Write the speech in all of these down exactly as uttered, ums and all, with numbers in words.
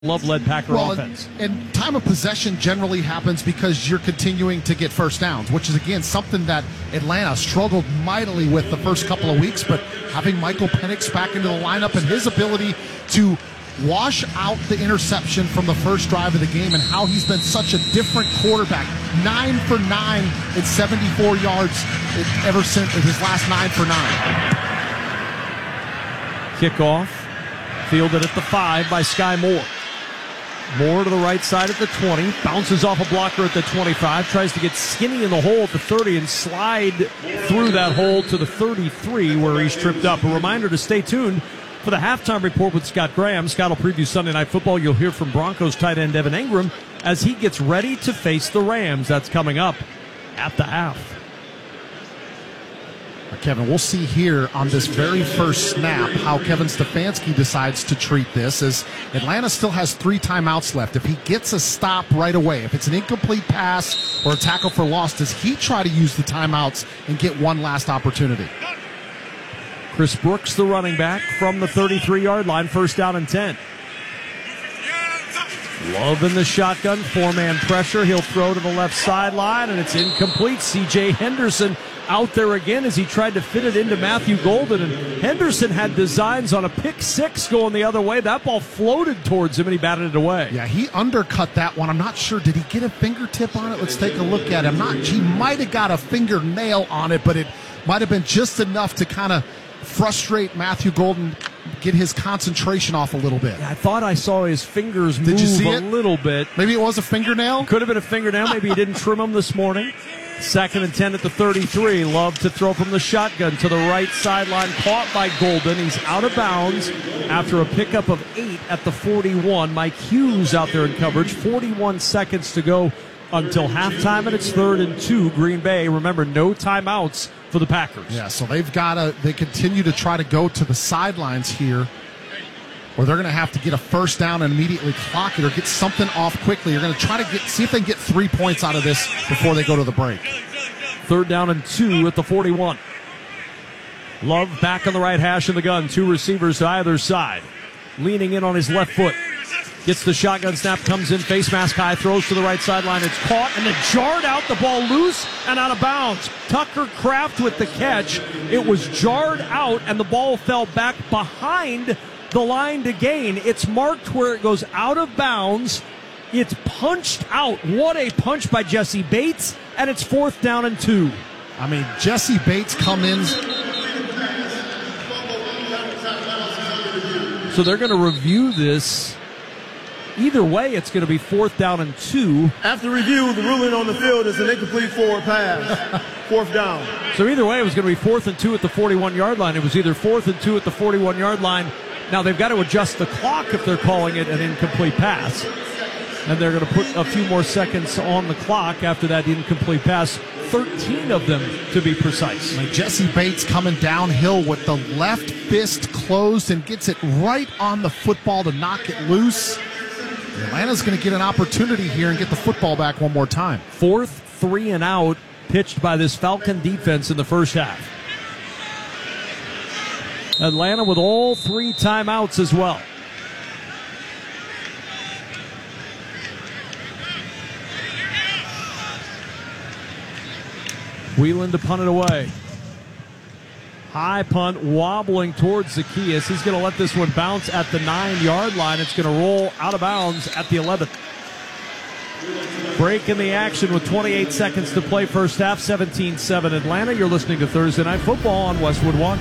Love-led Packer well, offense. And, and time of possession generally happens because you're continuing to get first downs, which is, again, something that Atlanta struggled mightily with the first couple of weeks. But having Michael Penix back into the lineup and his ability to wash out the interception from the first drive of the game and how he's been such a different quarterback, nine for nine at seventy-four yards ever since his last nine for nine. Kickoff, fielded at the five by Sky Moore. Moore to the right side at the twenty, bounces off a blocker at the twenty-five, tries to get skinny in the hole at the thirty and slide through that hole to the thirty-three where he's tripped up. A reminder to stay tuned for the halftime report with Scott Graham. Scott will preview Sunday Night Football. You'll hear from Broncos tight end Evan Engram as he gets ready to face the Rams. That's coming up at the half. Kevin, we'll see here on this very first snap how Kevin Stefanski decides to treat this, as Atlanta still has three timeouts left. If he gets a stop right away, if it's an incomplete pass or a tackle for loss, does he try to use the timeouts and get one last opportunity? Chris Brooks, the running back, from the thirty-three-yard line, first down and ten. Love in the shotgun, four-man pressure. He'll throw to the left sideline, and it's incomplete. C J Henderson out there again as he tried to fit it into Matthew Golden, and Henderson had designs on a pick six going the other way. That ball floated towards him, and he batted it away. Yeah, he undercut that one. I'm not sure. Did he get a fingertip on it? Let's take a look at it. I'm not. He might have got a fingernail on it, but it might have been just enough to kind of frustrate Matthew Golden, get his concentration off a little bit. Yeah, I thought I saw his fingers Did move you see a it? little bit. Maybe it was a fingernail? Could have been a fingernail. Maybe he didn't trim them this morning. Second and ten at the thirty-three. Love to throw from the shotgun to the right sideline. Caught by Golden. He's out of bounds after a pickup of eight at the forty-one. Mike Hughes out there in coverage. forty-one seconds to go until halftime, and it's third and two. Green Bay. Remember, no timeouts for the Packers. Yeah, so they've got to, they continue to try to go to the sidelines here, or they're going to have to get a first down and immediately clock it or get something off quickly. They're going to try to get see if they can get three points out of this before they go to the break. Third down and two at the forty-one. Love back on the right hash of the gun. Two receivers to either side. Leaning in on his left foot. Gets the shotgun snap, comes in, face mask high, throws to the right sideline. It's caught and then jarred out, the ball loose and out of bounds. Tucker Kraft with the catch. It was jarred out and the ball fell back behind the line to gain. It's marked where it goes out of bounds. It's punched out. What a punch by Jesse Bates, and it's fourth down and two. I mean, Jesse Bates come in. So they're going to review this. Either way, it's going to be fourth down and two. After review, the ruling on the field is an incomplete forward pass. Fourth down. So either way, it was going to be fourth and two at the forty-one-yard line. It was either fourth and two at the forty-one-yard line. Now they've got to adjust the clock if they're calling it an incomplete pass. And they're going to put a few more seconds on the clock after that incomplete pass. thirteen of them, to be precise. Like Jesse Bates coming downhill with the left fist closed and gets it right on the football to knock it loose. Atlanta's going to get an opportunity here and get the football back one more time. Fourth three and out pitched by this Falcon defense in the first half. Atlanta with all three timeouts as well. Wheeling to punt it away. High punt wobbling towards Zacchaeus. He's going to let this one bounce at the nine-yard line. It's going to roll out of bounds at the eleven. Break in the action with twenty-eight seconds to play first half, seventeen seven Atlanta. You're listening to Thursday Night Football on Westwood One.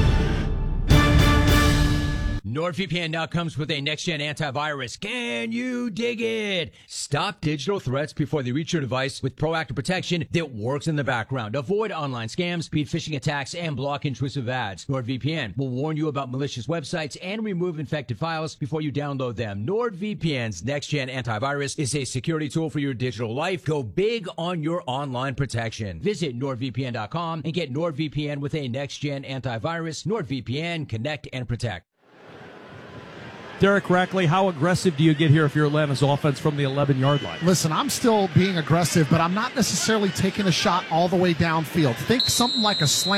NordVPN now comes with a next-gen antivirus. Can you dig it? Stop digital threats before they reach your device with proactive protection that works in the background. Avoid online scams, speed phishing attacks, and block intrusive ads. NordVPN will warn you about malicious websites and remove infected files before you download them. NordVPN's next-gen antivirus is a security tool for your digital life. Go big on your online protection. Visit nord V P N dot com and get NordVPN with a next-gen antivirus. NordVPN, connect and protect. Derek Rackley, how aggressive do you get here if you're Atlanta's offense from the eleven-yard line? Listen, I'm still being aggressive, but I'm not necessarily taking a shot all the way downfield. Think something like a slant,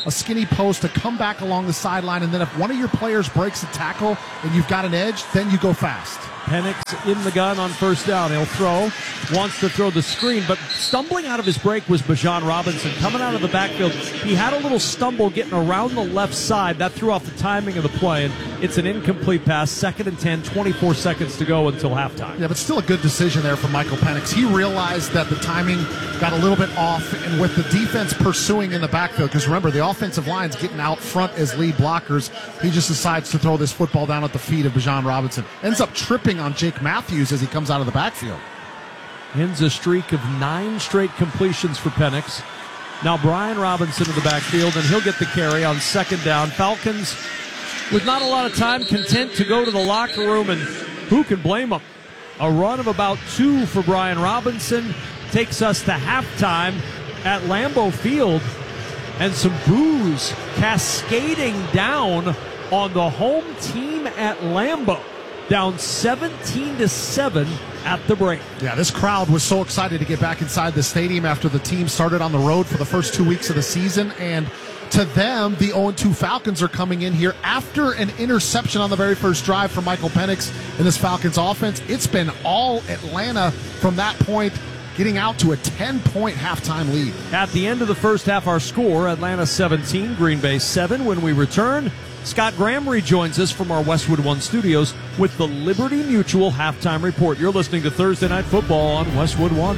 a skinny post to come back along the sideline, and then if one of your players breaks a tackle and you've got an edge, then you go fast. Penix in the gun on first down. He'll throw, wants to throw the screen, but stumbling out of his break was Bijan Robinson. Coming out of the backfield, he had a little stumble getting around the left side. That threw off the timing of the play, and it's an incomplete pass. Second and ten, twenty-four seconds to go until halftime. Yeah, but still a good decision there for Michael Penix. He realized that the timing got a little bit off, and with the defense pursuing in the backfield, because remember, the offensive line's getting out front as lead blockers, he just decides to throw this football down at the feet of Bijan Robinson. Ends up tripping on Jake Matthews as he comes out of the backfield. Ends a streak of nine straight completions for Penix. Now Brian Robinson in the backfield, and he'll get the carry on second down. Falcons, with not a lot of time, content to go to the locker room, and who can blame them? A run of about two for Brian Robinson takes us to halftime at Lambeau Field, and some boos cascading down on the home team at Lambeau. Down seventeen to seven at the break. Yeah, this crowd was so excited to get back inside the stadium after the team started on the road for the first two weeks of the season. And to them, the oh and two Falcons are coming in here after an interception on the very first drive from Michael Penix in this Falcons offense. It's been all Atlanta from that point, getting out to a ten-point halftime lead. At the end of the first half, our score, Atlanta seventeen, Green Bay seven. When we return, Scott Graham rejoins us from our Westwood One studios with the Liberty Mutual halftime report. You're listening to Thursday Night Football on Westwood One.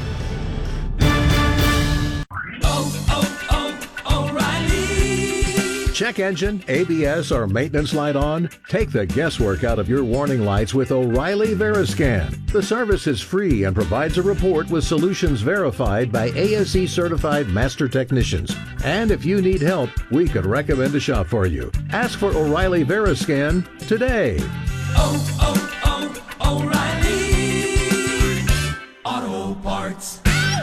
Oh, oh, oh, O'Reilly. Check engine, A B S, or maintenance light on? Take the guesswork out of your warning lights with O'Reilly Veriscan. The service is free and provides a report with solutions verified by A S E certified master technicians. And if you need help, we could recommend a shop for you. Ask for O'Reilly Veriscan today. Oh, oh, oh, O'Reilly Auto Parts.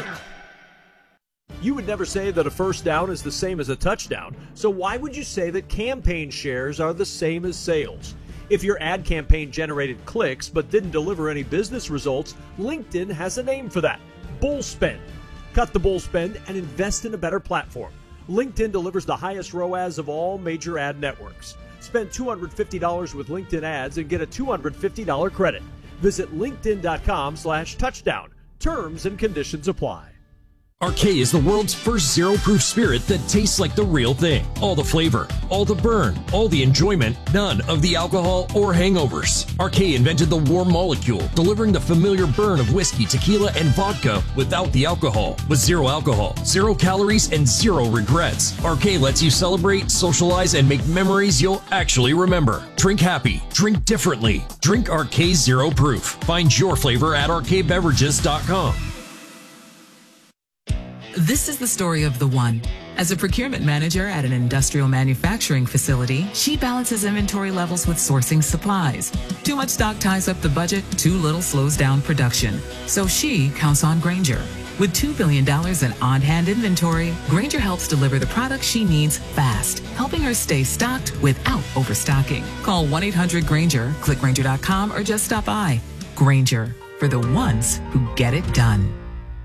You would never say that a first down is the same as a touchdown, so why would you say that campaign shares are the same as sales? If your ad campaign generated clicks but didn't deliver any business results, LinkedIn has a name for that: bull spend. Cut the bull spend and invest in a better platform. LinkedIn delivers the highest R O A S of all major ad networks. Spend two hundred fifty dollars with LinkedIn ads and get a two hundred fifty dollars credit. Visit linkedin.com slash touchdown. Terms and conditions apply. Arcade is the world's first zero-proof spirit that tastes like the real thing. All the flavor, all the burn, all the enjoyment, none of the alcohol or hangovers. Arcade invented the warm molecule, delivering the familiar burn of whiskey, tequila, and vodka without the alcohol. With zero alcohol, zero calories, and zero regrets. Arcade lets you celebrate, socialize, and make memories you'll actually remember. Drink happy. Drink differently. Drink Arcade Zero Proof. Find your flavor at arcade beverages dot com. This is the story of the one. As a procurement manager at an industrial manufacturing facility, she balances inventory levels with sourcing supplies. Too much stock ties up the budget, too little slows down production. So she counts on Grainger. With two billion dollars in on-hand inventory, Grainger helps deliver the products she needs fast, helping her stay stocked without overstocking. Call one eight hundred Grainger, click Grainger dot com, or just stop by. Grainger, for the ones who get it done.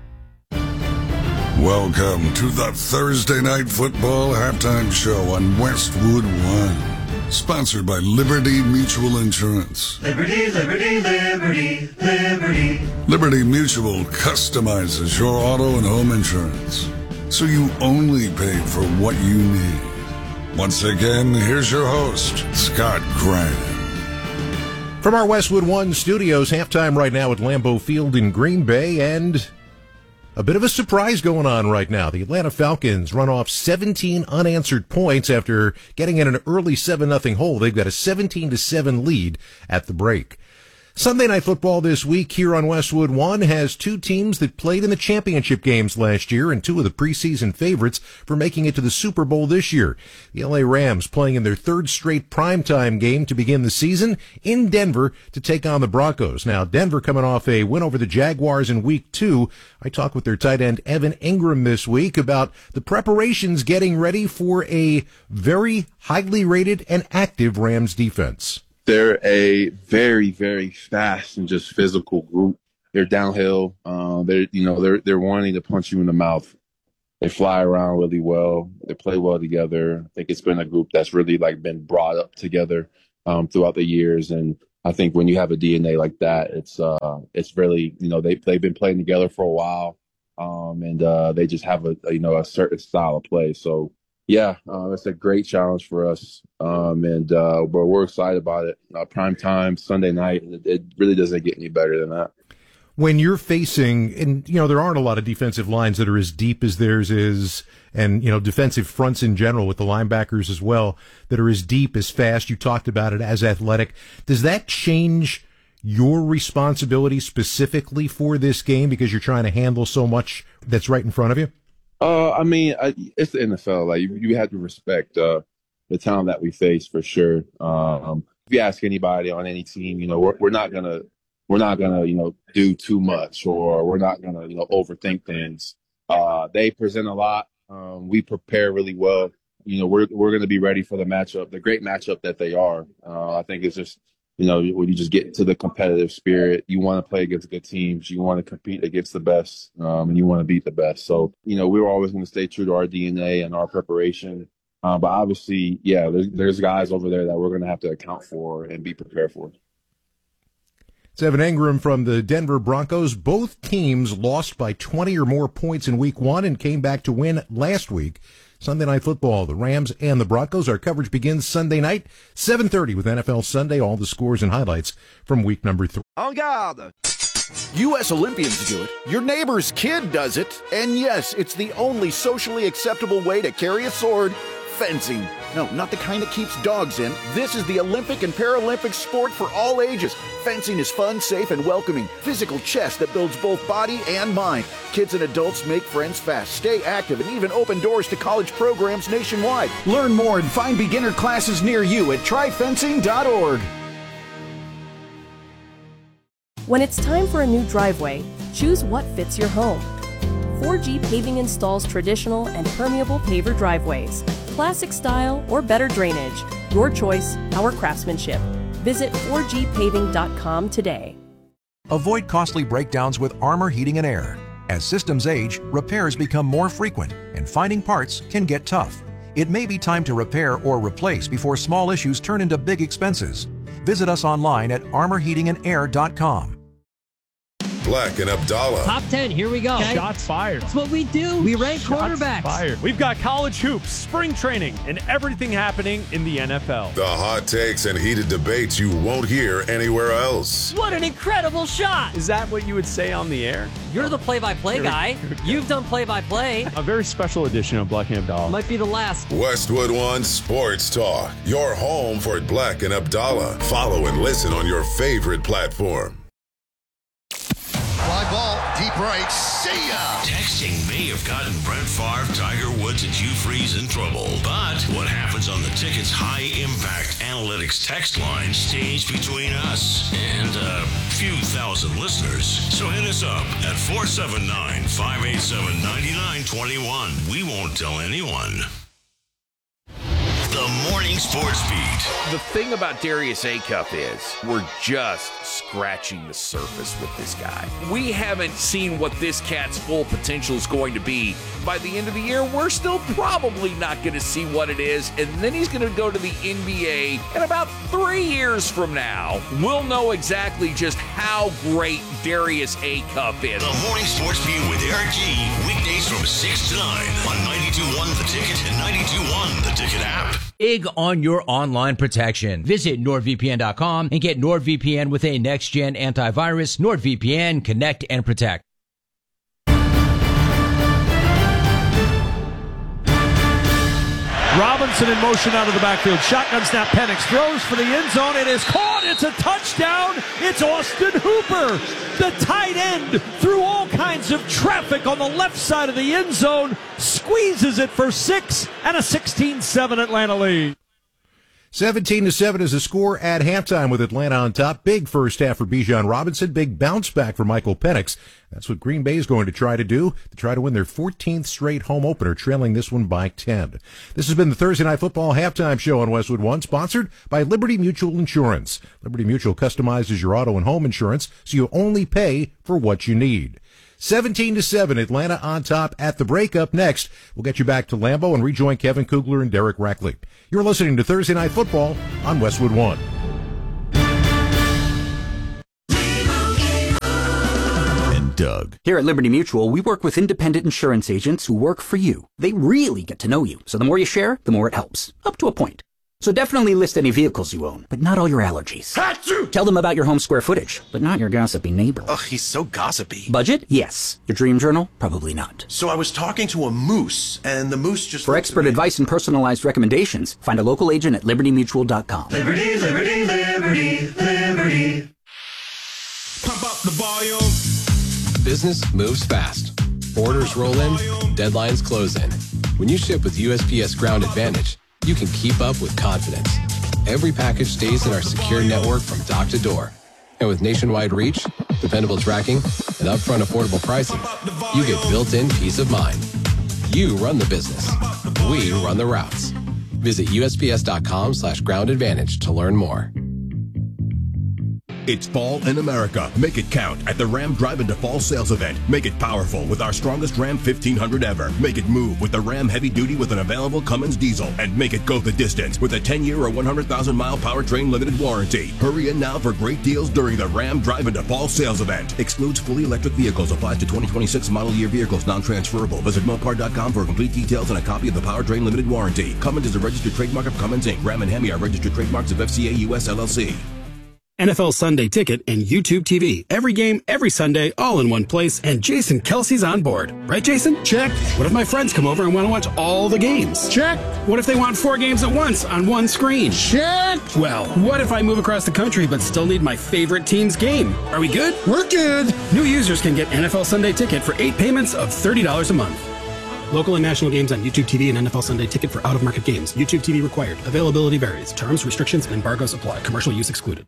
Welcome to the Thursday Night Football Halftime Show on Westwood One. Sponsored by Liberty Mutual Insurance. Liberty, liberty, liberty, liberty. Liberty Mutual customizes your auto and home insurance, so you only pay for what you need. Once again, here's your host, Scott Graham. From our Westwood One studios, halftime right now at Lambeau Field in Green Bay, and a bit of a surprise going on right now. The Atlanta Falcons run off seventeen unanswered points after getting in an early seven nothing hole. They've got a seventeen to seven lead at the break. Sunday Night Football this week here on Westwood One has two teams that played in the championship games last year and two of the preseason favorites for making it to the Super Bowl this year. The L A Rams playing in their third straight primetime game to begin the season in Denver to take on the Broncos. Now, Denver coming off a win over the Jaguars in week two. I talked with their tight end Evan Ingram this week about the preparations getting ready for a very highly rated and active Rams defense. They're a very, very fast and just physical group. They're downhill. Uh, they're, you know, they're they're wanting to punch you in the mouth They fly around really well. They play well together. I think it's been a group that's really like been brought up together um, throughout the years. And I think when you have a D N A like that, it's uh, it's really, you know, they they've been playing together for a while, um, and uh, they just have a, a you know a certain style of play. So yeah, uh, it's a great challenge for us, um, and uh, but we're excited about it. Uh, prime time Sunday night, it, it really doesn't get any better than that. When you're facing, and you know, there aren't a lot of defensive lines that are as deep as theirs is, and you know, defensive fronts in general with the linebackers as well that are as deep, as fast. You talked about it, as athletic. Does that change your responsibility specifically for this game because you're trying to handle so much that's right in front of you? Uh, I mean, I, it's the N F L. Like you, you have to respect uh, the talent that we face for sure. Um, if you ask anybody on any team, you know, we're, we're not gonna, we're not gonna, you know, do too much, or we're not gonna, you know, overthink things. Uh, they present a lot. Um, we prepare really well. You know, we're we're gonna be ready for the matchup, the great matchup that they are. Uh, I think it's just, you know, when you just get into the competitive spirit, you want to play against good teams. You want to compete against the best, um, and you want to beat the best. So, you know, we're always going to stay true to our D N A and our preparation. Uh, but obviously, yeah, there's, there's guys over there that we're going to have to account for and be prepared for. It's Evan Engram from the Denver Broncos. Both teams lost by twenty or more points in week one and came back to win last week. Sunday Night Football, the Rams and the Broncos. Our coverage begins Sunday night, seven thirty with N F L Sunday. All the scores and highlights from week number three. En garde! U S Olympians do it. Your neighbor's kid does it. And yes, it's the only socially acceptable way to carry a sword. Fencing. No, not the kind that keeps dogs in. This is the Olympic and Paralympic sport for all ages. Fencing is fun, safe, and welcoming. Physical chess that builds both body and mind. Kids and adults make friends fast, stay active, and even open doors to college programs nationwide. Learn more and find beginner classes near you at try fencing dot org. When it's time for a new driveway, choose what fits your home. four G Paving installs traditional and permeable paver driveways, classic style or better drainage. Your choice, our craftsmanship. Visit four G paving dot com today. Avoid costly breakdowns with Armor Heating and Air. As systems age, repairs become more frequent, and finding parts can get tough. It may be time to repair or replace before small issues turn into big expenses. Visit us online at armor heating and air dot com. Black and Abdallah. Top ten, here we go. Okay. Shots fired. That's what we do. We rank Shots quarterbacks. Fired. We've got college hoops, spring training, and everything happening in the N F L. The hot takes and heated debates you won't hear anywhere else. What an incredible shot. Is that what you would say on the air? You're the play-by-play guy. You've done play-by-play. A very special edition of Black and Abdallah. Might be the last. Westwood One Sports Talk. Your home for Black and Abdallah. Follow and listen on your favorite platform. Fly ball, deep right, see ya! Texting may have gotten Brett Favre, Tiger Woods, and Hugh Freeze in trouble. But what happens on the Ticket's high-impact analytics text line stays between us and a few thousand listeners. So hit us up at four seven nine, five eight seven, nine nine two one. We won't tell anyone. The Morning Sports Beat. The thing about Darius Acuff is we're just scratching the surface with this guy. We haven't seen what this cat's full potential is going to be. By the end of the year, we're still probably not going to see what it is, and then he's going to go to the N B A, and about three years from now, we'll know exactly just how great Darius Acuff is. The Morning Sports Beat with Eric G. Weekdays from six to nine on ninety-two point one The Ticket and ninety-two point one The Ticket app. Big on your online protection. Visit nord V P N dot com and get NordVPN with a next-gen antivirus. NordVPN, connect and protect. Robinson in motion out of the backfield. Shotgun snap. Penix throws for the end zone. It is caught. It's a touchdown. It's Austin Hooper, the tight end, through all kinds of traffic on the left side of the end zone. Squeezes it for six and a sixteen seven Atlanta lead. seventeen to seven is the score at halftime with Atlanta on top. Big first half for Bijan Robinson. Big bounce back for Michael Penix. That's what Green Bay is going to try to do, to try to win their fourteenth straight home opener, trailing this one by ten. This has been the Thursday Night Football halftime show on Westwood One, sponsored by Liberty Mutual Insurance. Liberty Mutual customizes your auto and home insurance so you only pay for what you need. seventeen to seven, Atlanta on top at the break. Up next, we'll get you back to Lambeau and rejoin Kevin Kugler and Derek Rackley. You're listening to Thursday Night Football on Westwood One. Doug. Here at Liberty Mutual, we work with independent insurance agents who work for you. They really get to know you, so the more you share, the more it helps. Up to a point. So definitely list any vehicles you own, but not all your allergies. Achoo! Tell them about your home square footage, but not your gossipy neighbor. Ugh, he's so gossipy. Budget? Yes. Your dream journal? Probably not. So I was talking to a moose, and the moose just... For expert advice and personalized recommendations, find a local agent at liberty mutual dot com. Liberty, liberty, liberty, liberty. Pump up the volume. Business moves fast. Orders roll in, deadlines close in. When you ship with U S P S Ground Advantage, you can keep up with confidence. Every package stays in our secure network from dock to door. And with nationwide reach, dependable tracking, and upfront affordable pricing, you get built-in peace of mind. You run the business. We run the routes. Visit U S P S dot com slash ground advantage to learn more. It's fall in America. Make it count at the Ram Drive into Fall sales event. Make it powerful with our strongest Ram fifteen hundred ever. Make it move with the Ram Heavy Duty with an available Cummins diesel. And make it go the distance with a ten-year or one hundred thousand mile powertrain limited warranty. Hurry in now for great deals during the Ram Drive into Fall sales event. Excludes fully electric vehicles. Applies to twenty twenty-six model year vehicles. Non-transferable. Visit Mopar dot com for complete details and a copy of the powertrain limited warranty. Cummins is a registered trademark of Cummins Incorporated. Ram and Hemi are registered trademarks of F C A U S L L C. N F L Sunday Ticket and YouTube T V. Every game, every Sunday, all in one place, and Jason Kelsey's on board. Right, Jason? Check. What if my friends come over and want to watch all the games? Check. What if they want four games at once on one screen? Check. Well, what if I move across the country but still need my favorite team's game? Are we good? We're good. New users can get N F L Sunday Ticket for eight payments of thirty dollars a month. Local and national games on YouTube T V and N F L Sunday Ticket for out-of-market games. YouTube T V required. Availability varies. Terms, restrictions, and embargoes apply. Commercial use excluded.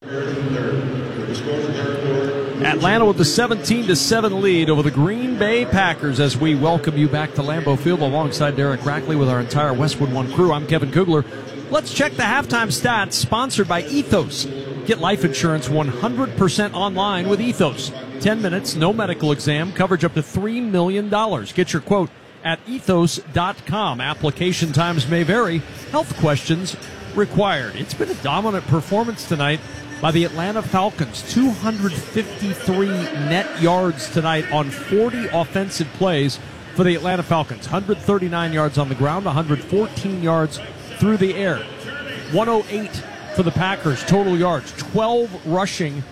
Atlanta with the seventeen to seven lead over the Green Bay Packers as we welcome you back to Lambeau Field alongside Derek Rackley with our entire Westwood One crew. I'm Kevin Kugler. Let's check the halftime stats sponsored by Ethos. Get life insurance one hundred percent online with Ethos. ten minutes, no medical exam, coverage up to three million dollars. Get your quote at ethos dot com. Application times may vary. Health questions required. It's been a dominant performance tonight by the Atlanta Falcons. two hundred fifty-three net yards tonight on forty offensive plays for the Atlanta Falcons. one hundred thirty-nine yards on the ground, one hundred fourteen yards through the air. one oh eight for the Packers total yards. twelve rushing,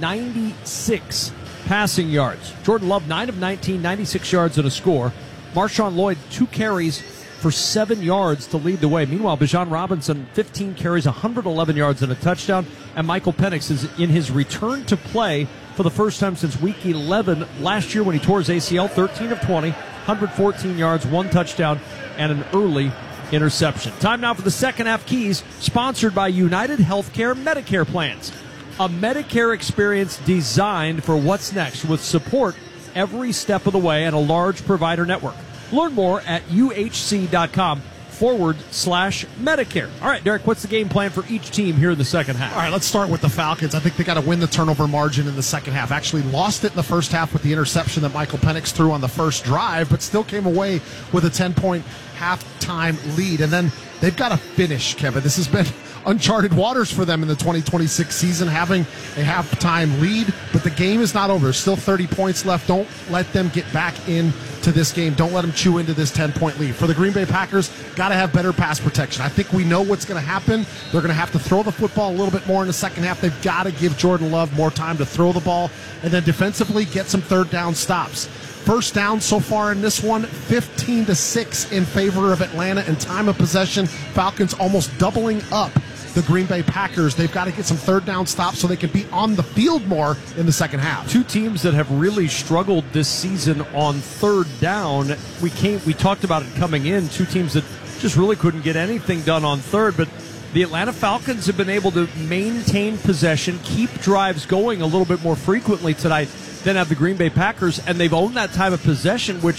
ninety-six passing yards. Jordan Love, nine of nineteen, ninety-six yards and a score. Marshawn Lloyd, two carries for seven yards to lead the way. Meanwhile, Bijan Robinson, fifteen carries, one hundred eleven yards and a touchdown. And Michael Penix is in his return to play for the first time since week eleven last year when he tore his A C L, thirteen of twenty, one hundred fourteen yards, one touchdown, and an early interception. Time now for the second half keys, sponsored by United Healthcare Medicare Plans. A Medicare experience designed for what's next with support every step of the way and a large provider network. Learn more at uhc.com forward slash Medicare. All right, Derek, what's the game plan for each team here in the second half? All right, let's start with the Falcons. I think they got to win the turnover margin in the second half. Actually lost it in the first half with the interception that Michael Penix threw on the first drive, but still came away with a ten-point halftime lead. And then they've got to finish, Kevin. This has been uncharted waters for them in the twenty twenty-six season, having a halftime lead, but the game is not over. There's still thirty points left. Don't let them get back into this game. Don't let them chew into this ten-point lead. For the Green Bay Packers, got to have better pass protection. I think we know what's going to happen. They're going to have to throw the football a little bit more in the second half. They've got to give Jordan Love more time to throw the ball, and then defensively get some third down stops. First down so far in this one, fifteen to six in favor of Atlanta, and time of possession, Falcons almost doubling up the Green Bay Packers. They've got to get some third down stops so they can be on the field more in the second half. Two teams that have really struggled this season on third down. We came, we talked about it coming in. Two teams that just really couldn't get anything done on third, but the Atlanta Falcons have been able to maintain possession, keep drives going a little bit more frequently tonight than have the Green Bay Packers, and they've owned that time of possession, which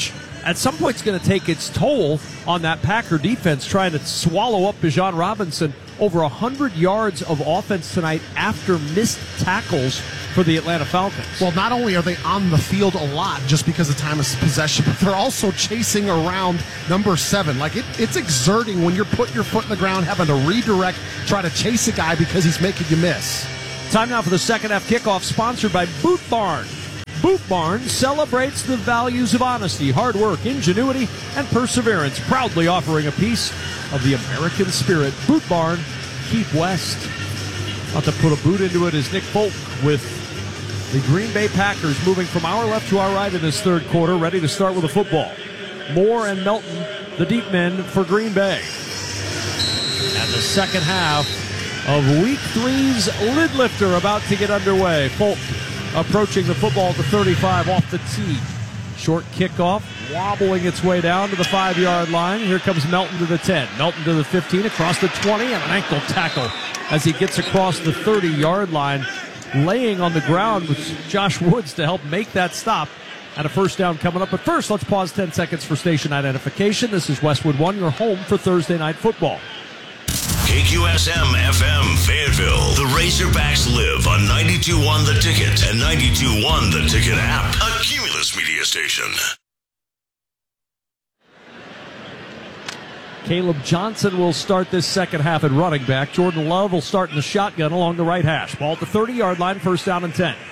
at some point, it's going to take its toll on that Packer defense, trying to swallow up Bijan Robinson. Over one hundred yards of offense tonight after missed tackles for the Atlanta Falcons. Well, not only are they on the field a lot just because of time of possession, but they're also chasing around number seven. Like, it, it's exerting when you're putting your foot in the ground, having to redirect, try to chase a guy because he's making you miss. Time now for the second half kickoff, sponsored by Boot Barn. Boot Barn celebrates the values of honesty, hard work, ingenuity, and perseverance, proudly offering a piece of the American spirit. Boot Barn, keep west. About to put a boot into it is Nick Folk with the Green Bay Packers moving from our left to our right in this third quarter, ready to start with the football. Moore and Melton, the deep men for Green Bay. And the second half of Week three's lid lifter about to get underway. Folk approaching the football at the thirty-five off the tee. Short kickoff, wobbling its way down to the five-yard line. Here comes Melton to the ten. Melton to the fifteen, across the twenty, and an ankle tackle as he gets across the thirty-yard line. Laying on the ground with Josh Woods to help make that stop. And a first down coming up. But first, let's pause ten seconds for station identification. This is Westwood One, your home for Thursday Night Football. K Q S M F M Fayetteville. The Razorbacks live on ninety-two point one The Ticket and ninety-two point one The Ticket app. A Cumulus media station. Caleb Johnson will start this second half at running back. Jordan Love will start in the shotgun along the right hash. Ball at the thirty-yard line, first down and ten.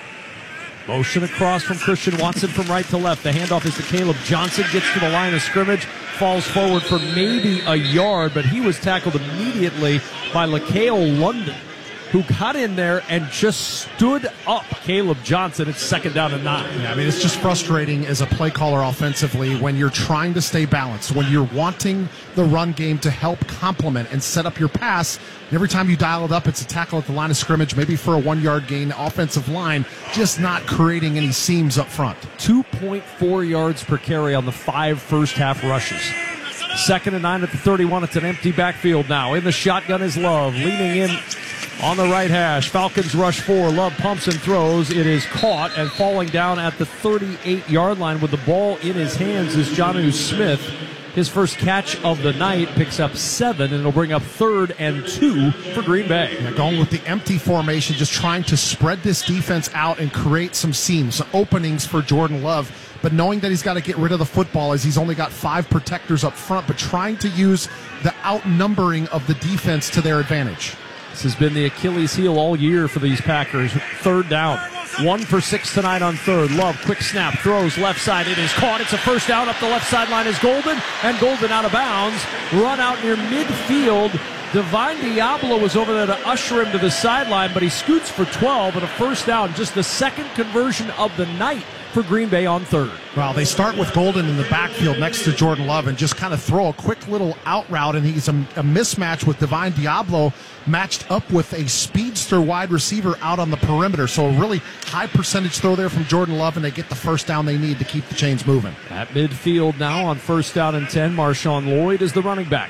Motion across from Christian Watson from right to left. The handoff is to Caleb Johnson. Gets to the line of scrimmage. Falls forward for maybe a yard, but he was tackled immediately by LaCale London, who got in there and just stood up Caleb Johnson. It's second down and nine. Yeah, I mean, it's just frustrating as a play caller offensively when you're trying to stay balanced, when you're wanting the run game to help complement and set up your pass. And every time you dial it up, it's a tackle at the line of scrimmage, maybe for a one-yard gain. Offensive line just not creating any seams up front. two point four yards per carry on the five first-half rushes. Second and nine at the thirty-one. It's an empty backfield now. In the shotgun is Love, leaning in on the right hash. Falcons rush four. Love pumps and throws. It is caught and falling down at the thirty-eight-yard line with the ball in his hands is Jonnu Smith. His first catch of the night, picks up seven, and it'll bring up third and two for Green Bay. Yeah, going with the empty formation, just trying to spread this defense out and create some seams, some openings for Jordan Love. But knowing that he's got to get rid of the football as he's only got five protectors up front, but trying to use the outnumbering of the defense to their advantage. This has been the Achilles heel all year for these Packers. Third down. One for six tonight on third. Love, quick snap, throws left side. It is caught. It's a first down. Up the left sideline is Golden, and Golden out of bounds. Run out near midfield. Divine Diablo was over there to usher him to the sideline, but he scoots for twelve and a first down. Just the second conversion of the night for Green Bay on third. Well, they start with Golden in the backfield next to Jordan Love and just kind of throw a quick little out route, and he's a, a mismatch with Divine Diablo matched up with a speedster wide receiver out on the perimeter. So a really high percentage throw there from Jordan Love, and they get the first down they need to keep the chains moving. At midfield now on first down and ten, Marshawn Lloyd is the running back.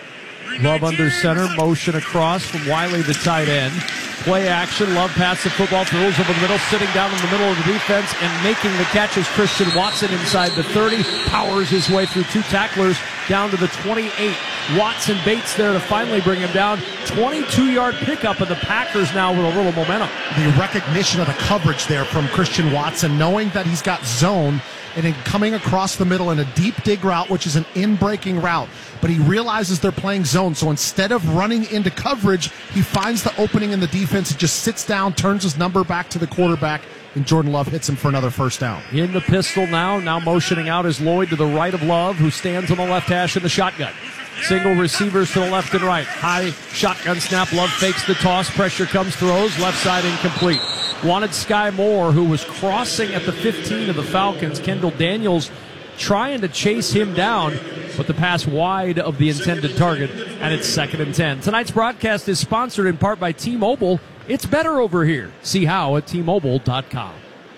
Love under center, motion across from Wiley, the tight end. Play action, Love passes the football, throws over the middle, sitting down in the middle of the defense, and making the catch is Christian Watson inside the thirty. Powers his way through two tacklers down to the twenty-eight. Watson baits there to finally bring him down. twenty-two-yard pickup, and the Packers now with a little momentum. The recognition of the coverage there from Christian Watson, knowing that he's got zone, and then coming across the middle in a deep dig route, which is an in-breaking route. But he realizes they're playing zone, so instead of running into coverage, he finds the opening in the defense and just sits down, turns his number back to the quarterback, and Jordan Love hits him for another first down. In the pistol now, now motioning out is Lloyd to the right of Love, who stands on the left hash in the shotgun. Single receivers to the left and right. High shotgun snap. Love fakes the toss. Pressure comes, throws. Left side incomplete. Wanted Sky Moore, who was crossing at the fifteen of the Falcons. Kendall Daniels trying to chase him down, but the pass wide of the intended target, and it's second and ten. Tonight's broadcast is sponsored in part by T-Mobile. It's better over here. See how at T Mobile dot com.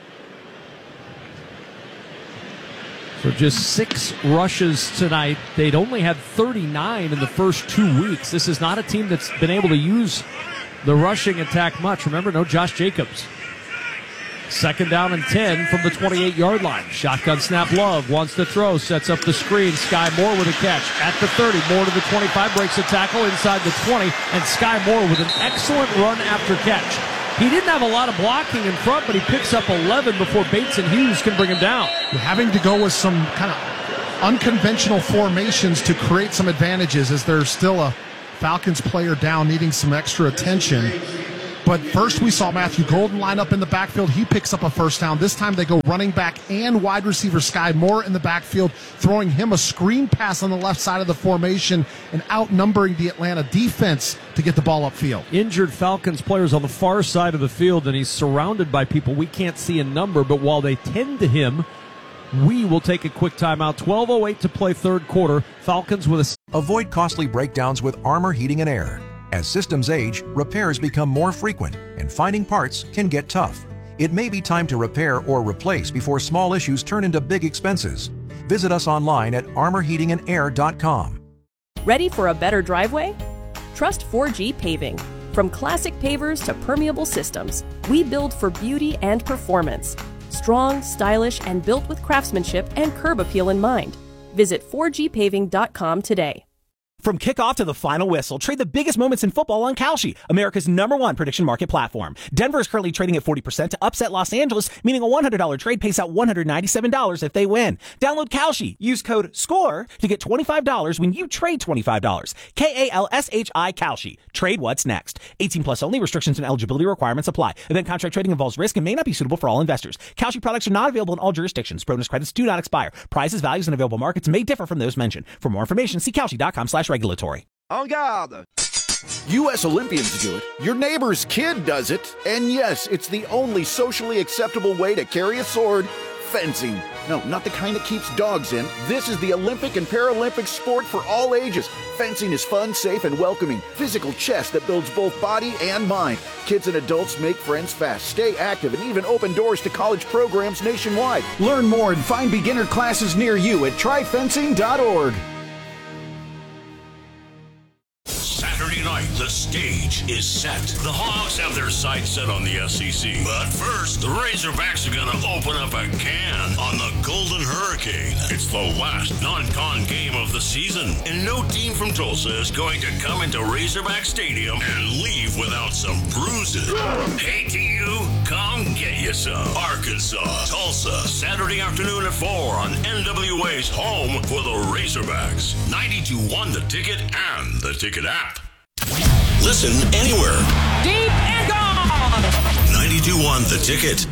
So just six rushes tonight. They'd only had thirty-nine in the first two weeks. This is not a team that's been able to use the rushing attack much. Remember, no Josh Jacobs. Second down and ten from the twenty-eight-yard line. Shotgun snap. Love wants to throw, sets up the screen. Sky Moore with a catch at the thirty. Moore to the twenty-five, breaks a tackle inside the twenty, and Sky Moore with an excellent run after catch. He didn't have a lot of blocking in front, but he picks up eleven before Bates and Hughes can bring him down. You're having to go with some kind of unconventional formations to create some advantages, as there's still a Falcons player down needing some extra attention. But first we saw Matthew Golden line up in the backfield. He picks up a first down. This time they go running back and wide receiver Sky Moore in the backfield, throwing him a screen pass on the left side of the formation and outnumbering the Atlanta defense to get the ball upfield. Injured Falcons players on the far side of the field, and he's surrounded by people we can't see in number, but while they tend to him, we will take a quick timeout. twelve oh eight to play third quarter. Falcons with a... Avoid costly breakdowns with Armor Heating and Air. As systems age, repairs become more frequent, and finding parts can get tough. It may be time to repair or replace before small issues turn into big expenses. Visit us online at armor heating and air dot com. Ready for a better driveway? Trust four G Paving. From classic pavers to permeable systems, we build for beauty and performance. Strong, stylish, and built with craftsmanship and curb appeal in mind. Visit four G paving dot com today. From kickoff to the final whistle, trade the biggest moments in football on Kalshi, America's number one prediction market platform. Denver is currently trading at forty percent to upset Los Angeles, meaning a one hundred dollars trade pays out one hundred ninety-seven dollars if they win. Download Kalshi. Use code SCORE to get twenty-five dollars when you trade twenty-five dollars. K A L S H I Kalshi. Trade what's next. eighteen plus only. Restrictions and eligibility requirements apply. Event contract trading involves risk and may not be suitable for all investors. Kalshi products are not available in all jurisdictions. Bonus credits do not expire. Prices, values, and available markets may differ from those mentioned. For more information, see Kalshi dot com slash regulatory. En garde! U S Olympians do it, your neighbor's kid does it, and yes, it's the only socially acceptable way to carry a sword, fencing. No, not the kind that keeps dogs in. This is the Olympic and Paralympic sport for all ages. Fencing is fun, safe, and welcoming. Physical chess that builds both body and mind. Kids and adults make friends fast, stay active, and even open doors to college programs nationwide. Learn more and find beginner classes near you at try fencing dot org. Saturday night, the stage is set. The Hawks have their sights set on the S E C. But first, the Razorbacks are going to open up a can on the Golden Hurricane. It's the last non-con game of the season, and no team from Tulsa is going to come into Razorback Stadium and leave without some bruises. Hey to you, come get you some. Arkansas, Tulsa, Saturday afternoon at four on N W A's home for the Razorbacks. ninety-two one The Ticket and the Ticket app. Listen anywhere. Deep and gone! ninety-two one The Ticket.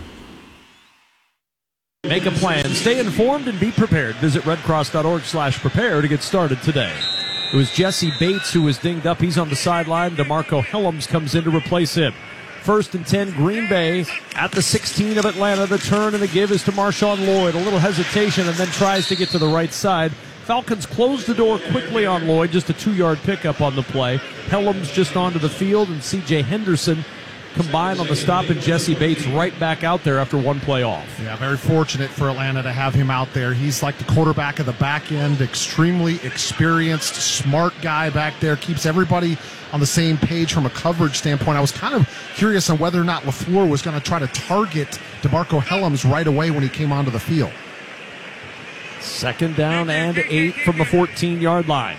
Make a plan, stay informed, and be prepared. Visit redcross dot org slash prepare to get started today. It was Jesse Bates who was dinged up. He's on the sideline. DeMarco Helms comes in to replace him. First and ten, Green Bay at the sixteen of Atlanta. The turn and the give is to Marshawn Lloyd. A little hesitation and then tries to get to the right side. Falcons close the door quickly on Lloyd, just a two-yard pickup on the play. Helms just onto the field, and C J Henderson combined on the stop, and Jesse Bates right back out there after one play off. Yeah, very fortunate for Atlanta to have him out there. He's like the quarterback of the back end, extremely experienced, smart guy back there, keeps everybody on the same page from a coverage standpoint. I was kind of curious on whether or not LaFleur was going to try to target DeMarco Helms right away when he came onto the field. Second down and eight from the fourteen-yard line.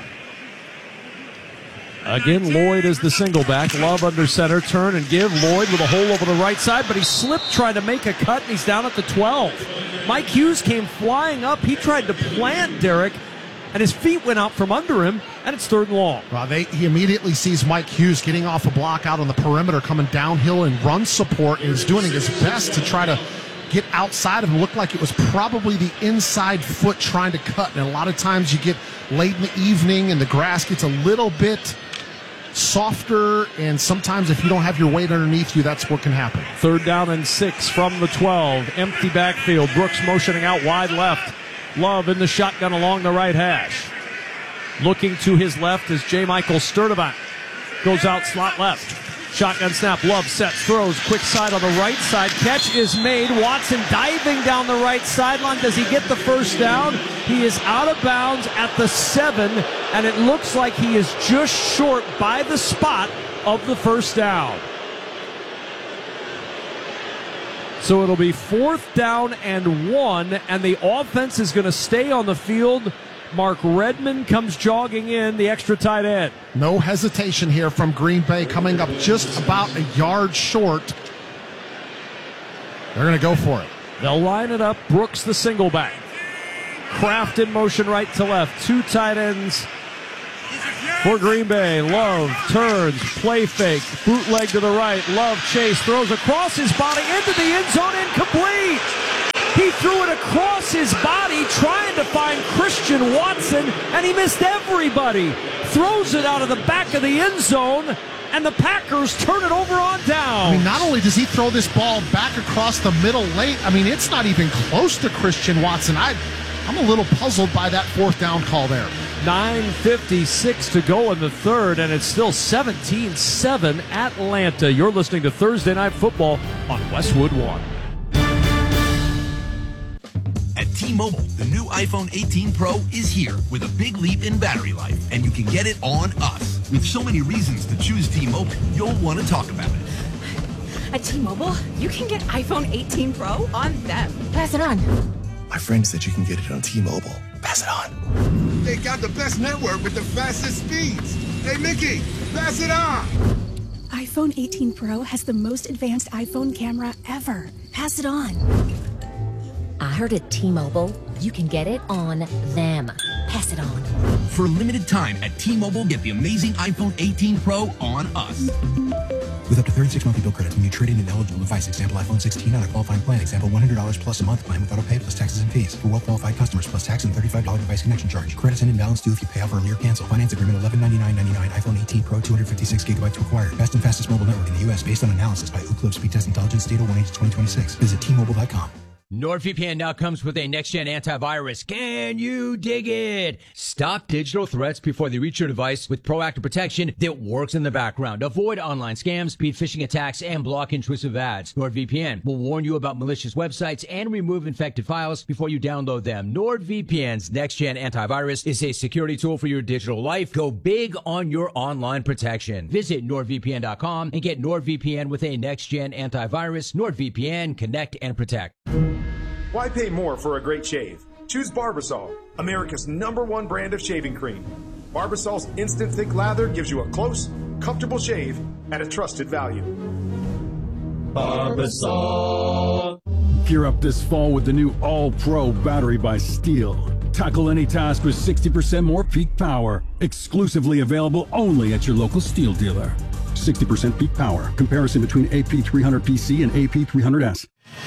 Again, Lloyd is the single back. Love under center. Turn and give. Lloyd with a hole over the right side, but he slipped trying to make a cut, and he's down at the twelve. Mike Hughes came flying up. He tried to plant Derek, and his feet went out from under him, and it's third and long. Well, they, he immediately sees Mike Hughes getting off a block out on the perimeter, coming downhill in run support, and is doing his best to try to get outside of him. Looked like it was probably the inside foot trying to cut. And a lot of times you get late in the evening and the grass gets a little bit softer, and sometimes if you don't have your weight underneath you, that's what can happen. Third down and six from the twelve. Empty backfield. Brooks motioning out wide left. Love in the shotgun along the right hash. Looking to his left is J. Michael Sturdivant. Goes out slot left. Shotgun snap. Love sets, throws, quick side on the right side. Catch is made. Watson diving down the right sideline. Does he get the first down? He is out of bounds at the seven, and it looks like he is just short by the spot of the first down. So it'll be fourth down and one, and the offense is going to stay on the field. Mark Redmond comes jogging in, the extra tight end. No hesitation here from Green Bay, coming up just about a yard short. They're going to go for it. They'll line it up. Brooks the single back. Kraft in motion right to left. Two tight ends for Green Bay. Love turns, play fake, bootleg to the right. Love chase, throws across his body into the end zone, incomplete. He threw it across his body trying to find Christian Watson, and he missed everybody. Throws it out of the back of the end zone, and the Packers turn it over on down. I mean, not only does he throw this ball back across the middle late, I mean, it's not even close to Christian Watson. I, I'm a little puzzled by that fourth down call there. nine fifty-six to go in the third, and it's still seventeen seven Atlanta. You're listening to Thursday Night Football on Westwood One. At T-Mobile, the new iPhone eighteen Pro is here with a big leap in battery life, and you can get it on us. With so many reasons to choose T-Mobile, you'll want to talk about it. At T-Mobile, you can get iPhone eighteen Pro on them. Pass it on. My friend said you can get it on T-Mobile. Pass it on. They got the best network with the fastest speeds. Hey, Mickey, pass it on. iPhone eighteen Pro has the most advanced iPhone camera ever. Pass it on. I heard at T-Mobile, you can get it on them. Pass it on. For a limited time at T-Mobile, get the amazing iPhone eighteen Pro on us. With up to thirty-six monthly bill credits when you trade in an eligible device. Example, iPhone sixteen on a qualifying plan. Example, one hundred dollars plus a month plan with auto pay plus taxes and fees. For well-qualified customers, plus tax and thirty-five dollars device connection charge. Credits and imbalance due if you pay off early or cancel. Finance agreement eleven ninety-nine ninety-nine. iPhone eighteen Pro, two hundred fifty-six gigabytes required. Best and fastest mobile network in the U S based on analysis by Ookla Speed Test Intelligence. Data one eight twenty twenty-six. Visit T Mobile dot com. NordVPN now comes with a next-gen antivirus. Can you dig it? Stop digital threats before they reach your device with proactive protection that works in the background. Avoid online scams, speed phishing attacks, and block intrusive ads. NordVPN will warn you about malicious websites and remove infected files before you download them. NordVPN's next-gen antivirus is a security tool for your digital life. Go big on your online protection. Visit Nord V P N dot com and get NordVPN with a next-gen antivirus. NordVPN, connect and protect. Why pay more for a great shave? Choose Barbasol, America's number one brand of shaving cream. Barbasol's instant thick lather gives you a close, comfortable shave at a trusted value. Barbasol. Gear up this fall with the new All-Pro battery by Steel. Tackle any task with sixty percent more peak power. Exclusively available only at your local Steel dealer. sixty percent peak power. Comparison between A P three hundred P C and A P three hundred S.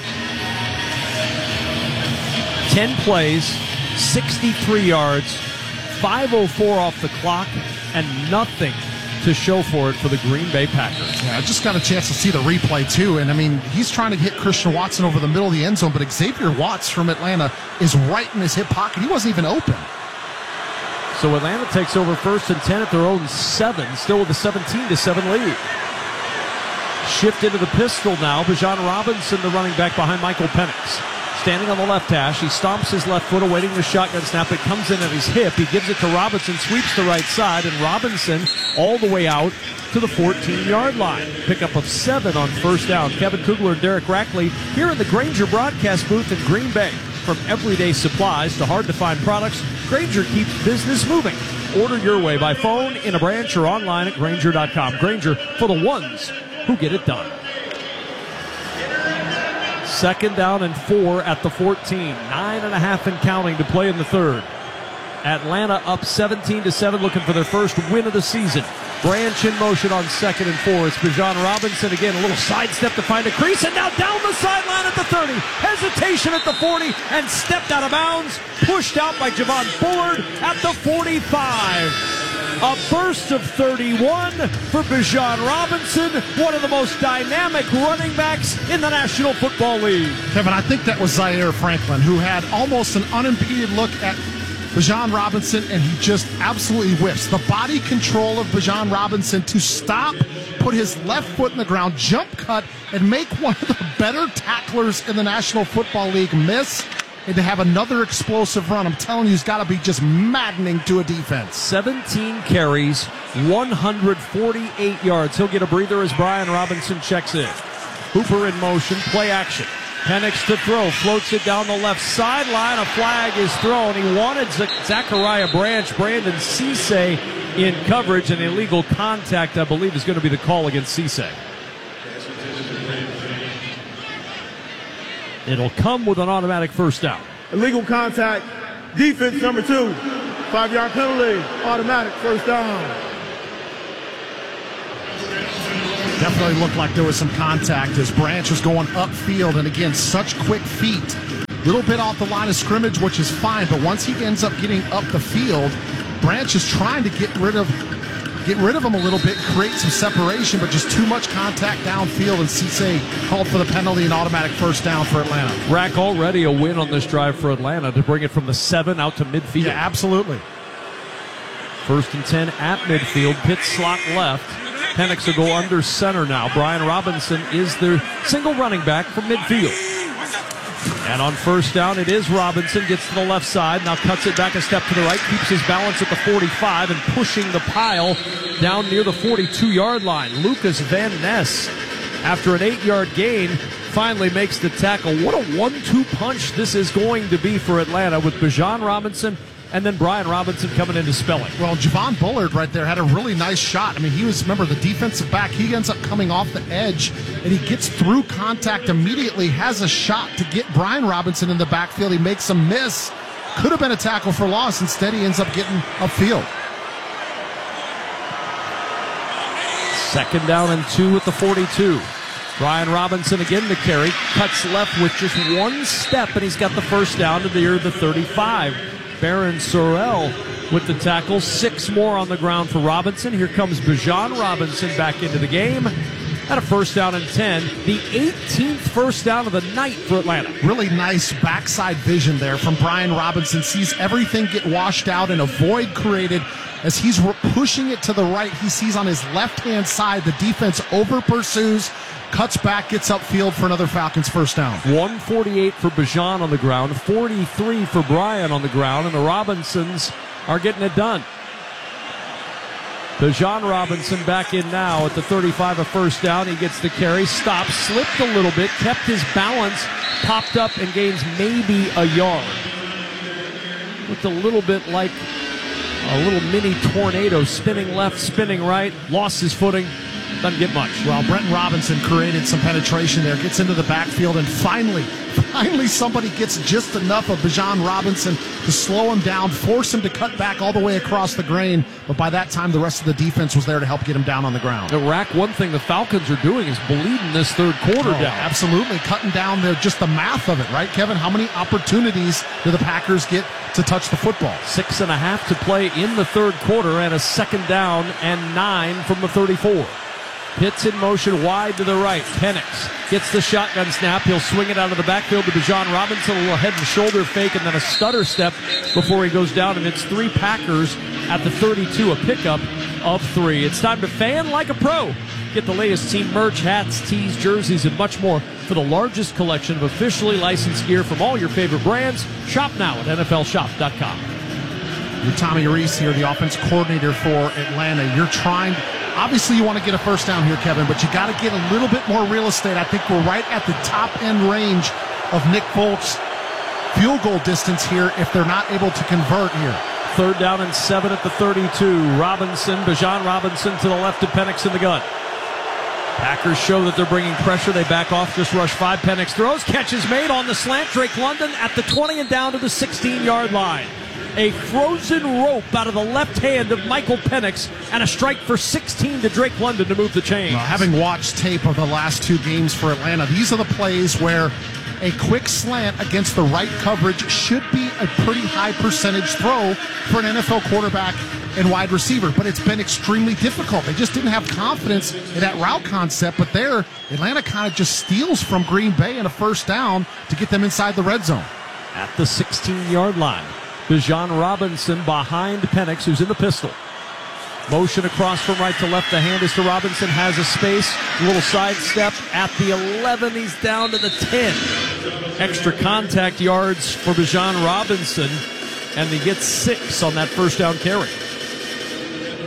ten plays, sixty-three yards, five oh four off the clock, and nothing to show for it for the Green Bay Packers. Yeah, I just got a chance to see the replay, too. And, I mean, he's trying to hit Christian Watson over the middle of the end zone, but Xavier Watts from Atlanta is right in his hip pocket. He wasn't even open. So Atlanta takes over first and ten at their own seven, still with a seventeen to seven lead. Shift into the pistol now. Bijan Robinson, the running back behind Michael Penix. Standing on the left hash, he stomps his left foot, awaiting the shotgun snap. It comes in at his hip. He gives it to Robinson, sweeps the right side, and Robinson all the way out to the fourteen-yard line. Pickup of seven on first down. Kevin Kugler and Derek Rackley here in the Grainger broadcast booth in Green Bay. From everyday supplies to hard-to-find products, Grainger keeps business moving. Order your way by phone, in a branch, or online at Grainger dot com. Grainger, for the ones who get it done. Second down and four at the fourteen. Nine and a half and counting to play in the third. Atlanta up seventeen to seven, looking for their first win of the season. Branch in motion on second and four. It's Bijan Robinson again, a little sidestep to find a crease, and now down the sideline at the thirty. Hesitation at the forty, and stepped out of bounds. Pushed out by Javon Bullard at the forty-five. A burst of thirty-one for Bijan Robinson, one of the most dynamic running backs in the National Football League. Kevin, I think that was Zaire Franklin, who had almost an unimpeded look at Bijan Robinson, and he just absolutely whiffs. The body control of Bijan Robinson to stop, put his left foot in the ground, jump cut, and make one of the better tacklers in the National Football League miss. And to have another explosive run, I'm telling you, it's got to be just maddening to a defense. seventeen carries, one hundred forty-eight yards. He'll get a breather as Brian Robinson checks in. Hooper in motion, play action. Penix to throw, floats it down the left sideline. A flag is thrown. He wanted Z- Zachariah Branch, Brandon Cisse in coverage, and illegal contact, I believe, is going to be the call against Cisse. It'll come with an automatic first down. Illegal contact, defense number two, five-yard penalty, automatic first down. Definitely looked like there was some contact as Branch was going upfield, and again, such quick feet. Little bit off the line of scrimmage, which is fine, but once he ends up getting up the field, Branch is trying to get rid of get rid of him a little bit, create some separation, but just too much contact downfield, and Cisse called for the penalty and automatic first down for Atlanta. Rack already a win on this drive for Atlanta to bring it from the seven out to midfield. Yeah, absolutely. First and ten at midfield, Pitts slot left. Penix will go under center now. Brian Robinson is their single running back from midfield. And on first down, it is Robinson, gets to the left side, now cuts it back a step to the right, keeps his balance at the forty-five and pushing the pile down near the forty-two-yard line. Lucas Van Ness, after an eight-yard gain, finally makes the tackle. What a one two punch this is going to be for Atlanta with Bijan Robinson and then Brian Robinson coming into Spelling. Well, Javon Bullard right there had a really nice shot. I mean, he was, remember, the defensive back. He ends up coming off the edge, and he gets through contact immediately, has a shot to get Brian Robinson in the backfield. He makes a miss. Could have been a tackle for loss. Instead, he ends up getting upfield. Second down and two at the forty-two. Brian Robinson again to carry. Cuts left with just one step, and he's got the first down to near the thirty-five. Baron Sorrell with the tackle. Six more on the ground for Robinson. Here comes Bijan Robinson back into the game. At a first down and ten. The eighteenth first down of the night for Atlanta. Really nice backside vision there from Brian Robinson. Sees everything get washed out and a void created as he's pushing it to the right. He sees on his left-hand side the defense over pursues, cuts back, gets upfield for another Falcons first down. one forty-eight for Bijan on the ground, forty-three for Brian on the ground, and the Robinsons are getting it done. Bijan Robinson back in now at the thirty-five, a first down. He gets the carry, stops, slipped a little bit, kept his balance, popped up and gains maybe a yard. Looked a little bit like a little mini tornado, spinning left, spinning right, lost his footing. Doesn't get much. Well, Brenton Robinson created some penetration there, gets into the backfield, and finally, finally somebody gets just enough of Bijan Robinson to slow him down, force him to cut back all the way across the grain. But by that time, the rest of the defense was there to help get him down on the ground. The Rack, one thing the Falcons are doing is bleeding this third quarter oh, down. Absolutely, cutting down the, just the math of it, right, Kevin? How many opportunities do the Packers get to touch the football? Six and a half to play in the third quarter, and a second down and nine from the thirty-four. Pitts in motion wide to the right. Penix gets the shotgun snap. He'll swing it out of the backfield to Bijan Robinson. A little head and shoulder fake and then a stutter step before he goes down. And it's three Packers at the thirty-two, a pickup of three. It's time to fan like a pro. Get the latest team merch, hats, tees, jerseys, and much more for the largest collection of officially licensed gear from all your favorite brands. Shop now at N F L shop dot com. You're Tommy Reese here, the offense coordinator for Atlanta. You're trying, obviously you want to get a first down here, Kevin, but you got to get a little bit more real estate. I think we're right at the top end range of Nick Folk's field goal distance here if they're not able to convert here. Third down and seven at the thirty-two. Robinson, Bijan Robinson to the left of Penix in the gun. Packers show that they're bringing pressure. They back off, just rush five. Penix throws, catches made on the slant. Drake London at the twenty and down to the sixteen-yard line. A frozen rope out of the left hand of Michael Penix and a strike for sixteen to Drake London to move the chains. Well, having watched tape of the last two games for Atlanta, these are the plays where a quick slant against the right coverage should be a pretty high percentage throw for an N F L quarterback and wide receiver, but it's been extremely difficult. They just didn't have confidence in that route concept, but there, Atlanta kind of just steals from Green Bay in a first down to get them inside the red zone. At the sixteen-yard line, Bijan Robinson behind Penix, who's in the pistol. Motion across from right to left. The hand is to Robinson. Has a space. A little sidestep at the eleven. He's down to the ten. Extra contact yards for Bijan Robinson. And he gets six on that first down carry.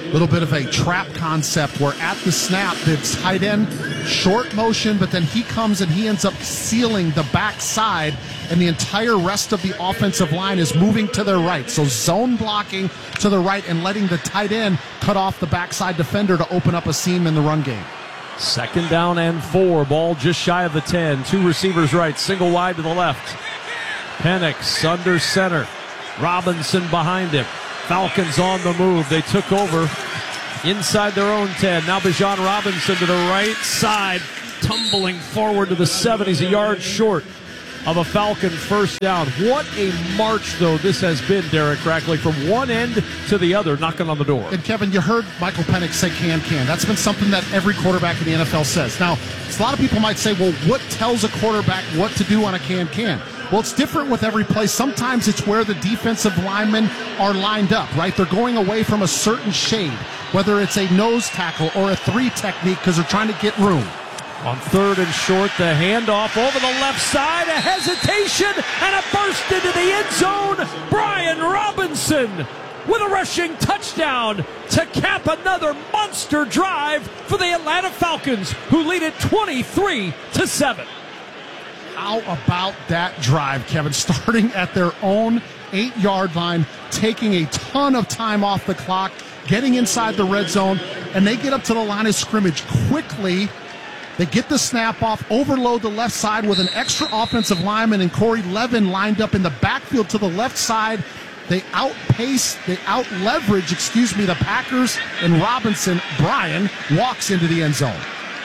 little bit of a trap concept where at the snap, the tight end, short motion, but then he comes and he ends up sealing the backside, and the entire rest of the offensive line is moving to their right. So zone blocking to the right and letting the tight end cut off the backside defender to open up a seam in the run game. Second down and four. Ball just shy of the ten. Two receivers right, single wide to the left. Penix under center. Robinson behind him. Falcons on the move. They took over inside their own ten. Now Bijan Robinson to the right side, tumbling forward to the seven. He's a yard short of a Falcon first down. What a march, though, this has been, Derek Rackley, from one end to the other, knocking on the door. And, Kevin, you heard Michael Penix say can, can. That's been something that every quarterback in the N F L says. Now, a lot of people might say, well, what tells a quarterback what to do on a can, can? Well, it's different with every play. Sometimes it's where the defensive linemen are lined up, right? They're going away from a certain shade, whether it's a nose tackle or a three technique because they're trying to get room. On third and short, the handoff over the left side, a hesitation, and a burst into the end zone. Brian Robinson with a rushing touchdown to cap another monster drive for the Atlanta Falcons, who lead it twenty-three to seven. How about that drive, Kevin? Starting at their own eight-yard line, taking a ton of time off the clock, getting inside the red zone, and they get up to the line of scrimmage quickly. They get the snap off, overload the left side with an extra offensive lineman, and Corey Levin lined up in the backfield to the left side. They outpace, they out-leverage, excuse me, the Packers, and Robinson, Brian, walks into the end zone.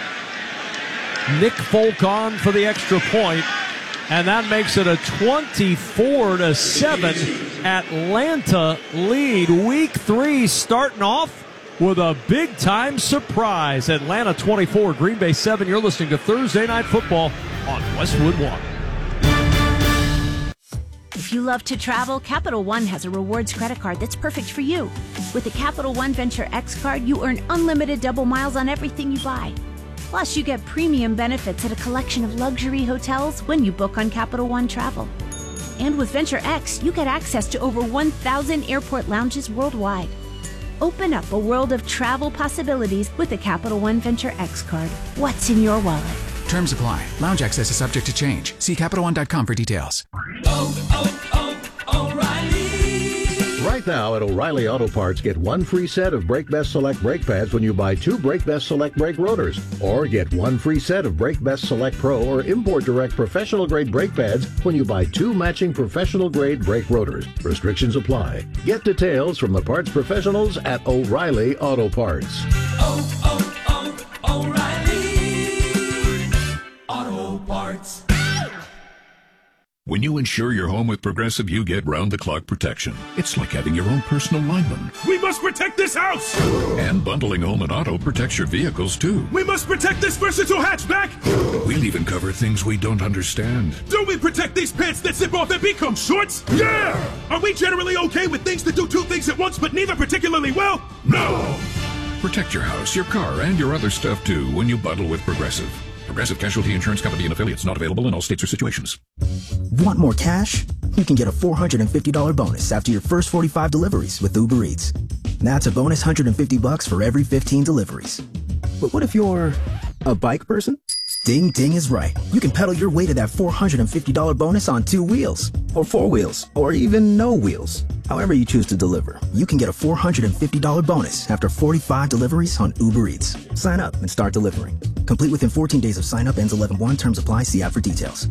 Nick Folk on for the extra point, and that makes it a twenty-four to seven Atlanta lead. Week three starting off with a big-time surprise. Atlanta twenty-four, Green Bay seven. You're listening to Thursday Night Football on Westwood One. If you love to travel, Capital One has a rewards credit card that's perfect for you. With the Capital One Venture X card, you earn unlimited double miles on everything you buy. Plus, you get premium benefits at a collection of luxury hotels when you book on Capital One Travel. And with Venture X, you get access to over one thousand airport lounges worldwide. Open up a world of travel possibilities with the Capital One Venture X card. What's in your wallet? Terms apply. Lounge access is subject to change. See Capital One dot com for details. Oh, oh, oh, O'Reilly. Right now at O'Reilly Auto Parts, get one free set of Brake Best Select brake pads when you buy two Brake Best Select brake rotors. Or get one free set of Brake Best Select Pro or Import Direct professional grade brake pads when you buy two matching professional grade brake rotors. Restrictions apply. Get details from the parts professionals at O'Reilly Auto Parts. Oh, oh, oh, O'Reilly Auto Parts. When you insure your home with Progressive, you get round-the-clock protection. It's like having your own personal lineman. We must protect this house! And bundling home and auto protects your vehicles, too. We must protect this versatile hatchback! We'll even cover things we don't understand. Do we protect these pants that zip off and become shorts? Yeah! Are we generally okay with things that do two things at once but neither particularly well? No! Protect your house, your car, and your other stuff, too, when you bundle with Progressive. Progressive Casualty Insurance Company and affiliates, not available in all states or situations. Want more cash? You can get a four hundred fifty dollars bonus after your first forty-five deliveries with Uber Eats. That's a bonus one hundred fifty bucks for every fifteen deliveries. But what if you're a bike person? Ding Ding is right. You can pedal your way to that four hundred fifty dollars bonus on two wheels, or four wheels, or even no wheels. However you choose to deliver, you can get a four hundred fifty dollars bonus after forty-five deliveries on Uber Eats. Sign up and start delivering. Complete within fourteen days of sign up. Ends eleven one. Terms apply. See app for details.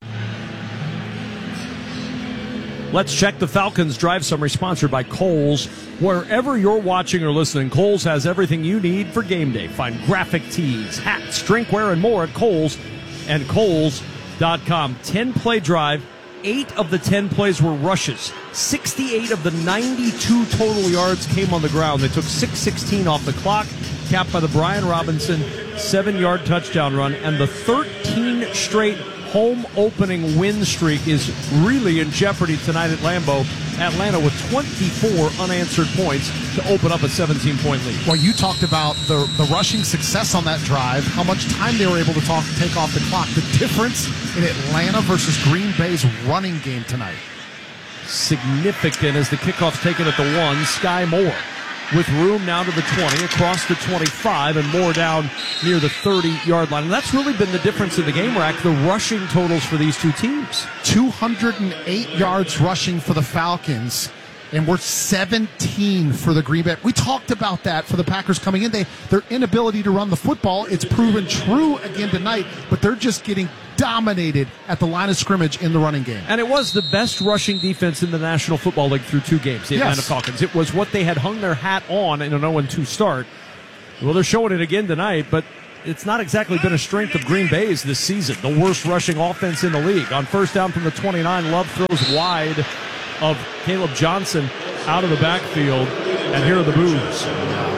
Let's check the Falcons Drive Summary, sponsored by Kohl's. Wherever you're watching or listening, Kohl's has everything you need for game day. Find graphic tees, hats, drinkware, and more at Kohl's and Kohl's dot com. ten-play drive. Eight of the ten plays were rushes. sixty-eight of the ninety-two total yards came on the ground. They took six sixteen off the clock, capped by the Brian Robinson seven-yard touchdown run, and the thirteen straight home opening win streak is really in jeopardy tonight at Lambeau. Atlanta with twenty-four unanswered points to open up a seventeen-point lead. Well, you talked about the, the rushing success on that drive, how much time they were able to talk, take off the clock. The difference in Atlanta versus Green Bay's running game tonight. Significant as the kickoff's taken at the one. Sky Moore with room now to the twenty, across the twenty-five, and more down near the thirty-yard line. And that's really been the difference in the game, Rack, the rushing totals for these two teams. two hundred eight yards rushing for the Falcons, and we're seventeen for the Green Bay. We talked about that for the Packers coming in. They Their inability to run the football, it's proven true again tonight, but they're just getting dominated at the line of scrimmage in the running game. And it was the best rushing defense in the National Football League through two games, the Atlanta Yes. Falcons. It was what they had hung their hat on in an oh and two start. Well, they're showing it again tonight, but it's not exactly been a strength of Green Bay's this season. The worst rushing offense in the league. On first down from the twenty-nine, Love throws wide of Caleb Johnson out of the backfield, and here are the boos.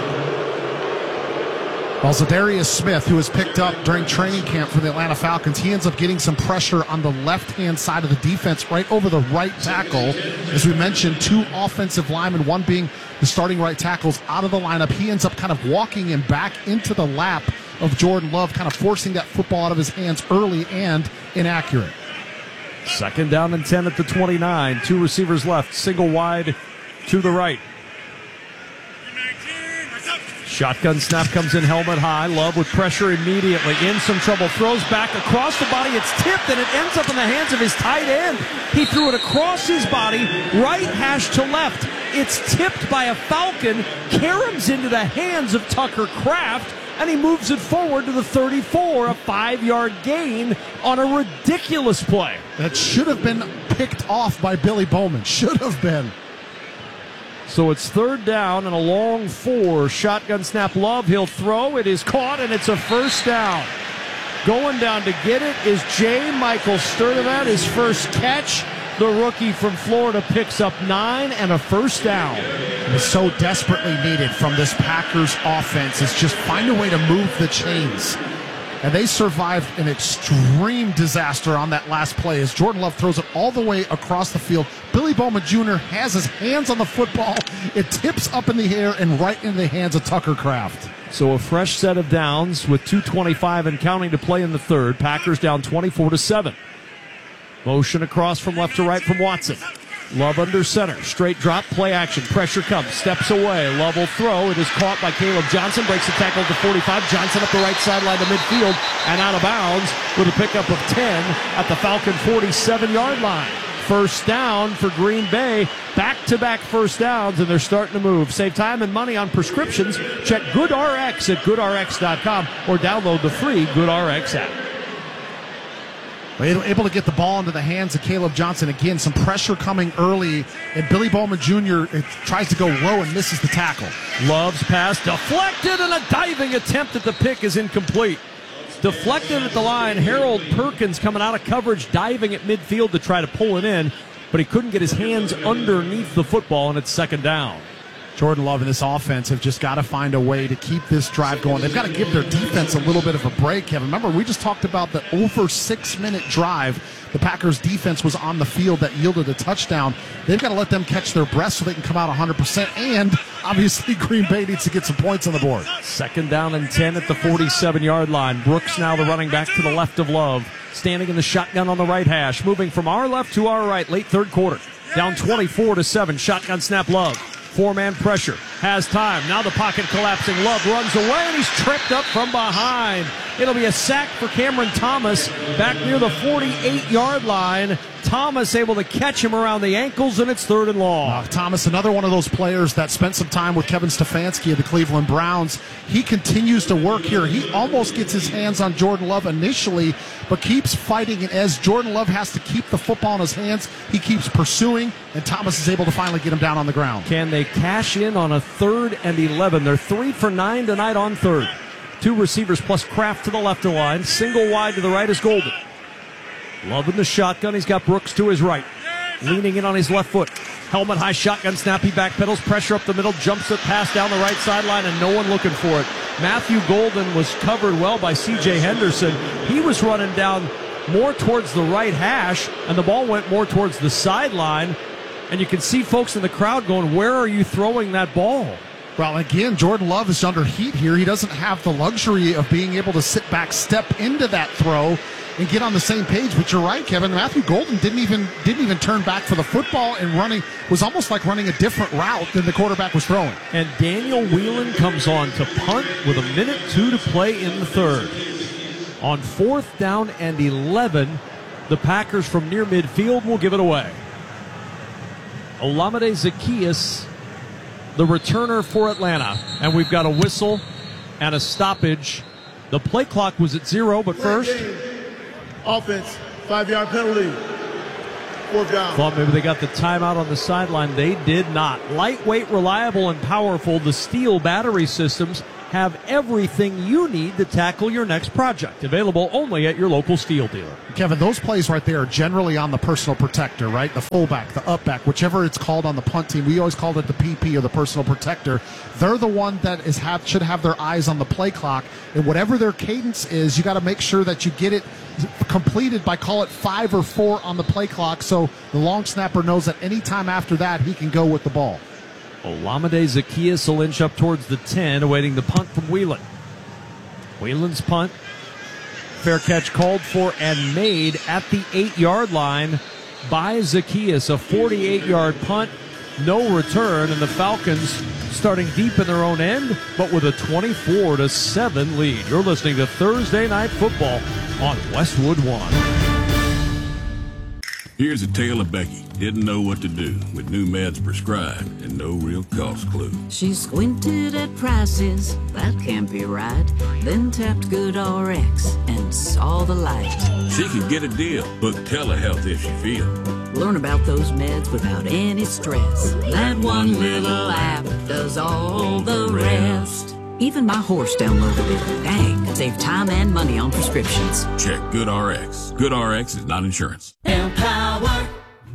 Well, Zadarius Smith, who was picked up during training camp for the Atlanta Falcons, he ends up getting some pressure on the left-hand side of the defense right over the right tackle. As we mentioned, two offensive linemen, one being the starting right tackles, out of the lineup. He ends up kind of walking him back into the lap of Jordan Love, kind of forcing that football out of his hands early and inaccurate. Second down and ten at the twenty-nine. Two receivers left, single wide to the right. Shotgun snap comes in helmet high. Love with pressure immediately. In some trouble. Throws back across the body. It's tipped and it ends up in the hands of his tight end. He threw it across his body, right hash to left. It's tipped by a Falcon. Caroms into the hands of Tucker Kraft, and he moves it forward to the thirty-four. A five-yard gain on a ridiculous play. That should have been picked off by Billy Bowman. Should have been. So it's third down and a long four. Shotgun snap. Love, he'll throw. It is caught, and it's a first down. Going down to get it is J. Michael Sturdivant. His first catch. The rookie from Florida picks up nine and a first down. It is so desperately needed from this Packers offense is just find a way to move the chains. And they survived an extreme disaster on that last play as Jordan Love throws it all the way across the field. Billy Bowman Junior has his hands on the football. It tips up in the air and right into the hands of Tucker Kraft. So a fresh set of downs with two twenty-five and counting to play in the third. Packers down twenty-four to seven. Motion across from left to right from Watson. Love under center. Straight drop, play action. Pressure comes. Steps away. Love will throw. It is caught by Caleb Johnson. Breaks the tackle at the forty-five. Johnson up the right sideline to midfield and out of bounds with a pickup of ten at the Falcon forty-seven-yard line. First down for Green Bay. Back-to-back first downs, and they're starting to move. Save time and money on prescriptions. Check GoodRx at good r x dot com or download the free GoodRx app. Able to get the ball into the hands of Caleb Johnson. Again, some pressure coming early, and Billy Bowman Junior tries to go low and misses the tackle. Love's pass deflected, and a diving attempt at the pick is incomplete. Deflected at the line. Harold Perkins coming out of coverage, diving at midfield to try to pull it in, but he couldn't get his hands underneath the football, and it's second down. Jordan Love and this offense have just got to find a way to keep this drive going. They've got to give their defense a little bit of a break, Kevin. Remember, we just talked about the over six-minute drive. The Packers' defense was on the field that yielded a touchdown. They've got to let them catch their breath so they can come out one hundred percent. And, obviously, Green Bay needs to get some points on the board. Second down and ten at the forty-seven-yard line. Brooks now the running back to the left of Love. Standing in the shotgun on the right hash. Moving from our left to our right. Late third quarter. Down twenty-four to seven. Shotgun snap Love. Four-man pressure. Has time. Now the pocket collapsing. Love runs away, and he's tripped up from behind. It'll be a sack for Cameron Thomas back near the forty-eight-yard line. Thomas able to catch him around the ankles, and it's third and long. Uh, Thomas, another one of those players that spent some time with Kevin Stefanski of the Cleveland Browns. He continues to work here. He almost gets his hands on Jordan Love initially, but keeps fighting. And as Jordan Love has to keep the football in his hands, he keeps pursuing, and Thomas is able to finally get him down on the ground. Can they cash in on a third and eleven? They're three for nine tonight on third. Two receivers plus Kraft to the left of the line. Single wide to the right is Golden. Love in the shotgun. He's got Brooks to his right. Leaning in on his left foot. Helmet high shotgun snap. He backpedals. Pressure up the middle. Jumps it pass down the right sideline and no one looking for it. Matthew Golden was covered well by C J Henderson. He was running down more towards the right hash and the ball went more towards the sideline. And you can see folks in the crowd going, where are you throwing that ball? Well, again, Jordan Love is under heat here. He doesn't have the luxury of being able to sit back, step into that throw. and get on the same page. But you're right, Kevin. Matthew Golden didn't even didn't even turn back for the football, and running was almost like running a different route than the quarterback was throwing. And Daniel Whelan comes on to punt with a minute two to play in the third. On fourth down and eleven, the Packers from near midfield will give it away. Olamide Zaccheaus, the returner for Atlanta. And we've got a whistle and a stoppage. The play clock was at zero, but first, offense, five-yard penalty, fourth down. Thought maybe they got the timeout on the sideline. They did not. Lightweight, reliable, and powerful, the Steel battery systems have everything you need to tackle your next project. Available only at your local Steel dealer. Kevin, those plays right there are generally on the personal protector, right? The fullback, the upback, whichever it's called on the punt team. We always called it the P P or the personal protector. They're the one that is have should have their eyes on the play clock, and whatever their cadence is, you got to make sure that you get it completed by, call it five or four on the play clock, so the long snapper knows that any time after that he can go with the ball. Olamide Zaccheaus will inch up towards the ten, awaiting the punt from Whelan. Whelan's punt. Fair catch called for and made at the eight-yard line by Zaccheaus. A forty-eight-yard punt, no return, and the Falcons starting deep in their own end, but with a twenty-four to seven lead. You're listening to Thursday Night Football on Westwood One. Here's a tale of Becky. Didn't know what to do with new meds prescribed and no real cost clue. She squinted at prices, that can't be right. Then tapped GoodRx and saw the light. She could get a deal. Book telehealth if she feels. Learn about those meds without any stress. That one little app does all the rest. Even my horse downloaded it. Dang, save time and money on prescriptions. Check GoodRx. GoodRx is not insurance. Empower.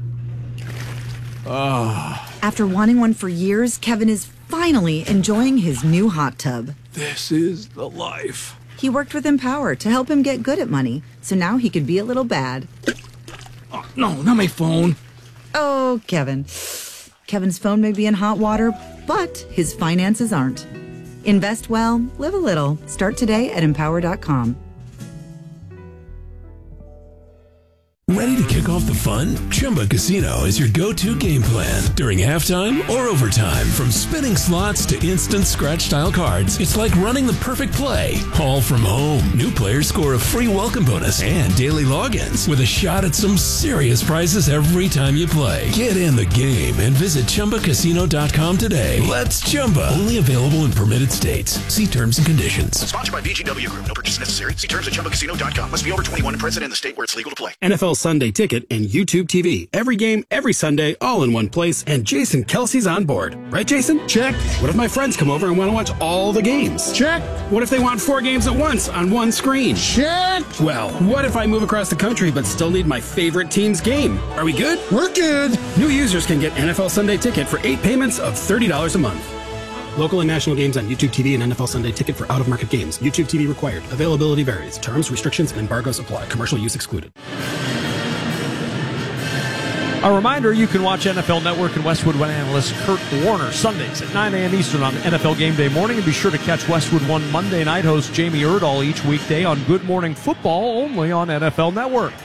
Oh. After wanting one for years, Kevin is finally enjoying his new hot tub. This is the life. He worked with Empower to help him get good at money, so now he could be a little bad. Oh, no, not my phone. Oh, Kevin. Kevin's phone may be in hot water, but his finances aren't. Invest well, live a little. Start today at empower dot com. Ready to kick off the fun? Chumba Casino is your go-to game plan during halftime or overtime. From spinning slots to instant scratch-style cards, it's like running the perfect play, all from home. New players score a free welcome bonus and daily logins with a shot at some serious prizes every time you play. Get in the game and visit Chumba Casino dot com today. Let's Chumba. Only available in permitted states. See terms and conditions. Sponsored by V G W Group. No purchase necessary. See terms at Chumba Casino dot com. Must be over twenty-one and present in the state where it's legal to play. N F L Sunday Ticket and YouTube T V. Every game, every Sunday, all in one place, and Jason Kelsey's on board. Right, Jason? Check. What if my friends come over and want to watch all the games? Check. What if they want four games at once on one screen? Check. Well, what if I move across the country but still need my favorite team's game? Are we good? We're good. New users can get N F L Sunday Ticket for eight payments of thirty dollars a month. Local and national games on YouTube T V and N F L Sunday Ticket for out-of-market games. YouTube T V required. Availability varies. Terms, restrictions, and embargoes apply. Commercial use excluded. A reminder, you can watch N F L Network and Westwood One analyst Kurt Warner Sundays at nine a.m. Eastern on N F L Game Day morning. And be sure to catch Westwood One Monday night host Jamie Erdahl each weekday on Good Morning Football, only on N F L Network.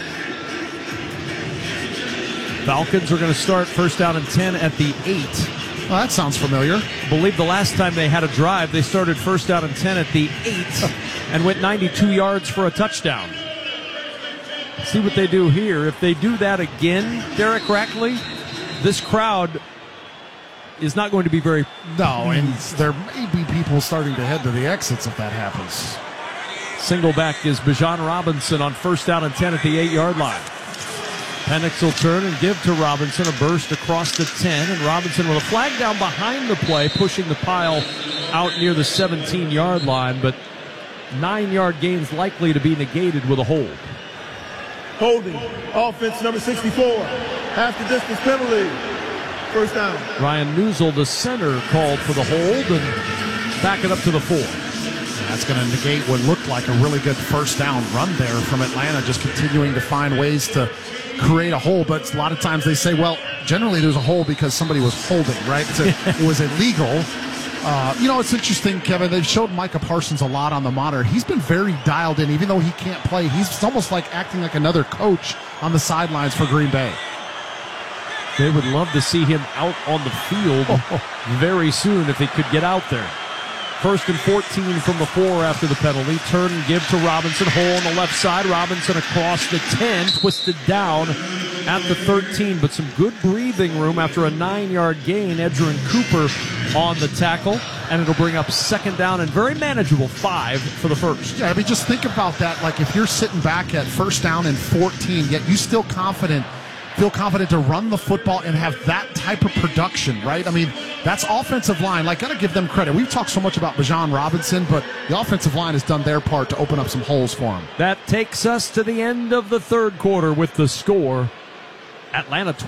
Falcons are going to start first down and ten at the eight. Well, that sounds familiar. I believe the last time they had a drive, they started first down and ten at the eight and went ninety-two yards for a touchdown. See what they do here. If they do that again, Derek Rackley, this crowd is not going to be very... No, and there may be people starting to head to the exits if that happens. Single back is Bijan Robinson on first down and ten at the eight-yard line. Penix will turn and give to Robinson a burst across the ten, and Robinson with a flag down behind the play, pushing the pile out near the seventeen-yard line, but nine-yard gains likely to be negated with a hold. Holding. Offense number sixty-four. Half the distance penalty. First down. Ryan Newsel, the center, called for the hold and back it up to the four. That's going to negate what looked like a really good first down run there from Atlanta, just continuing to find ways to create a hole. But a lot of times they say, well, generally there's a hole because somebody was holding, right? So it was illegal. Uh, you know, it's interesting, Kevin. They've showed Micah Parsons a lot on the monitor. He's been very dialed in, even though he can't play. He's almost like acting like another coach on the sidelines for Green Bay. They would love to see him out on the field very soon if he could get out there. First and fourteen from the four after the penalty. Turn and give to Robinson. Hole on the left side. Robinson across the ten. Twisted down at the thirteen. But some good breathing room after a nine-yard gain. Edgerrin Cooper on the tackle. And it'll bring up second down and very manageable five for the first. Yeah, I mean, just think about that. Like, if you're sitting back at first down and fourteen, yet you still confident, feel confident to run the football and have that type of production, right? I mean, that's offensive line. Like, got to give them credit. We've talked so much about Bijan Robinson, but the offensive line has done their part to open up some holes for him. That takes us to the end of the third quarter with the score. Atlanta